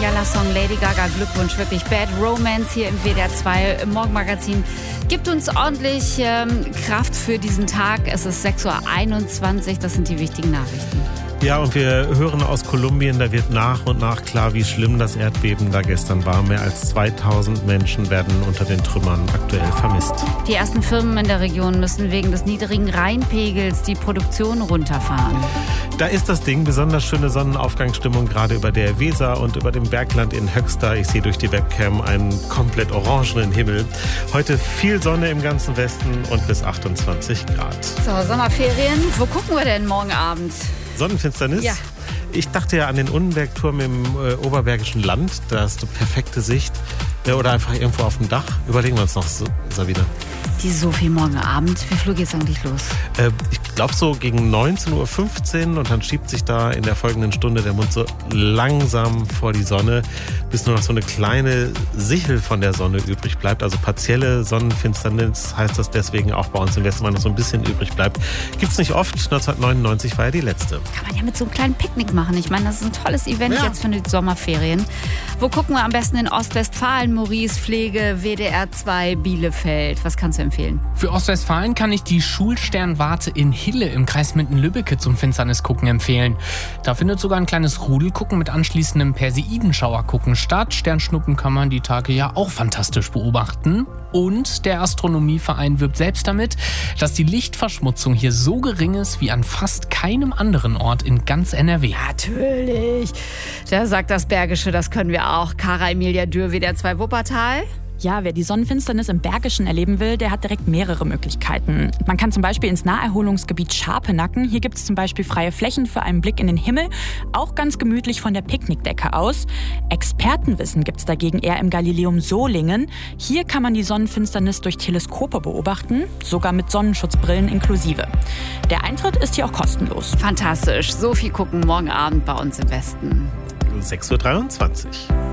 Gala-Song Lady Gaga. Glückwunsch, wirklich Bad Romance hier im WDR 2 im Morgenmagazin. Gibt uns ordentlich Kraft für diesen Tag. Es ist 6:21 Uhr, das sind die wichtigen Nachrichten. Ja, und wir hören aus Kolumbien, da wird nach und nach klar, wie schlimm das Erdbeben da gestern war. Mehr als 2000 Menschen werden unter den Trümmern aktuell vermisst. Die ersten Firmen in der Region müssen wegen des niedrigen Rheinpegels die Produktion runterfahren. Da ist das Ding, besonders schöne Sonnenaufgangsstimmung gerade über der Weser und über dem Bergland in Höxter. Ich sehe durch die Webcam einen komplett orangenen Himmel. Heute viel Sonne im ganzen Westen und bis 28 Grad. So, Sommerferien. Wo gucken wir denn morgen Abend? Sonnenfinsternis? Ja. Ich dachte ja an den Unnenbergturm im Oberbergischen Land. Da hast du perfekte Sicht. Oder einfach irgendwo auf dem Dach. Überlegen wir uns noch, Sabine. Die Sophie morgen Abend. Wie früh geht's eigentlich los? Ich glaube so gegen 19:15 Uhr und dann schiebt sich da in der folgenden Stunde der Mond so langsam vor die Sonne, bis nur noch so eine kleine Sichel von der Sonne übrig bleibt. Also partielle Sonnenfinsternis heißt das deswegen auch bei uns im Westen, weil noch so ein bisschen übrig bleibt. Gibt's nicht oft. 1999 war ja die letzte. Kann man ja mit so einem kleinen Picknick machen. Ich meine, das ist ein tolles Event jetzt für die Sommerferien. Wo gucken wir am besten? In Ostwestfalen, Maurice, Pflege, WDR 2, Bielefeld. Was kannst du empfehlen? Für Ostwestfalen kann ich die Schulsternwarte in Hille im Kreis Minden-Lübbecke zum Finsternisgucken empfehlen. Da findet sogar ein kleines Rudelgucken mit anschließendem Perseidenschauergucken statt. Sternschnuppen kann man die Tage ja auch fantastisch beobachten. Und der Astronomieverein wirbt selbst damit, dass die Lichtverschmutzung hier so gering ist wie an fast keinem anderen Ort in ganz NRW. Natürlich. Da sagt das Bergische, das können wir auch. Kara Emilia Dürr, WDR 2 Wuppertal. Ja, wer die Sonnenfinsternis im Bergischen erleben will, der hat direkt mehrere Möglichkeiten. Man kann zum Beispiel ins Naherholungsgebiet Scharpenacken. Hier gibt es zum Beispiel freie Flächen für einen Blick in den Himmel, auch ganz gemütlich von der Picknickdecke aus. Expertenwissen gibt es dagegen eher im Galileum Solingen. Hier kann man die Sonnenfinsternis durch Teleskope beobachten, sogar mit Sonnenschutzbrillen inklusive. Der Eintritt ist hier auch kostenlos. Fantastisch. So viel gucken morgen Abend bei uns im Westen. 6:23 Uhr.